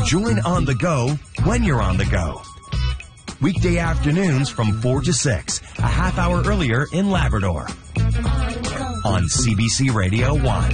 Join On the Go when you're on the go. Weekday afternoons from 4 to 6, a half hour earlier in Labrador. On CBC Radio 1.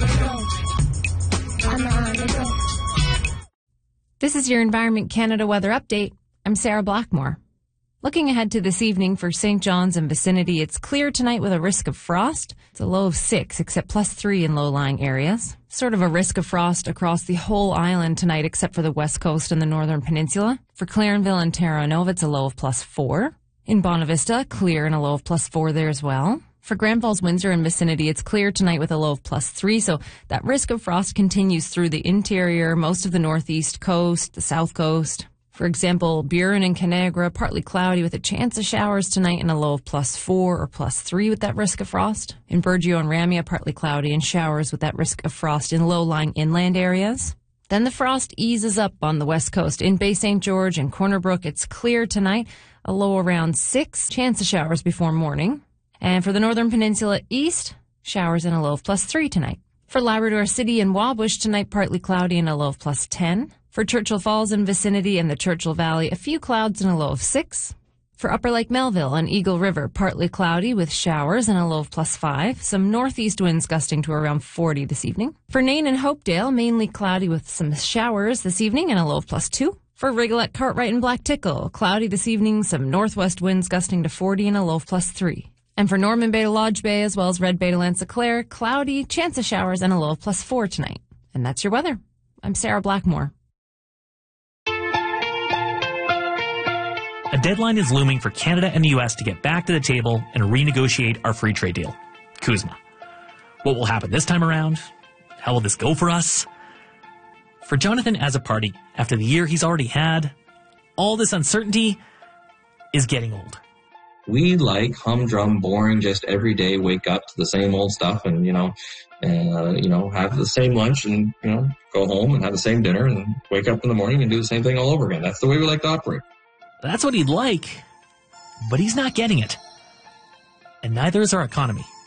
This is your Environment Canada weather update. I'm Sarah Blackmore. Looking ahead to this evening for St. John's and vicinity, it's clear tonight with a risk of frost. It's a low of 6, except +3 in low-lying areas. Sort of a risk of frost across the whole island tonight, except for the west coast and the northern peninsula. For Clarenville and Terra Nova, it's a low of +4. In Bonavista, clear and a low of +4 there as well. For Grand Falls, Windsor and vicinity, it's clear tonight with a low of +3, so that risk of frost continues through the interior, most of the northeast coast, the south coast. For example, Burin and Canagra, partly cloudy with a chance of showers tonight and a low of +4 or +3 with that risk of frost. In Burgeo and Ramia, partly cloudy and showers with that risk of frost in low-lying inland areas. Then the frost eases up on the west coast. In Bay St. George and Corner Brook, it's clear tonight, a low around 6, chance of showers before morning. And for the northern peninsula east, showers and a low of +3 tonight. For Labrador City and Wabush tonight, partly cloudy and a low of +10. For Churchill Falls and vicinity and the Churchill Valley, a few clouds and a low of 6. For Upper Lake Melville and Eagle River, partly cloudy with showers and a low of +5. Some northeast winds gusting to around 40 this evening. For Nain and Hopedale, mainly cloudy with some showers this evening and a low of +2. For Rigolette, Cartwright and Black Tickle, cloudy this evening, some northwest winds gusting to 40 and a low of +3. And for Norman Bay to Lodge Bay as well as Red Bay to Lansa-Clare, cloudy, chance of showers and a low of +4 tonight. And that's your weather. I'm Sarah Blackmore. A deadline is looming for Canada and the U.S. to get back to the table and renegotiate our free trade deal, CUSMA. What will happen this time around? How will this go for us? For Jonathan Azzopardi, after the year he's already had, all this uncertainty is getting old. We like humdrum, boring, just every day wake up to the same old stuff and, have the same lunch and, go home and have the same dinner and wake up in the morning and do the same thing all over again. That's the way we like to operate. That's what he'd like, but he's not getting it. And neither is our economy.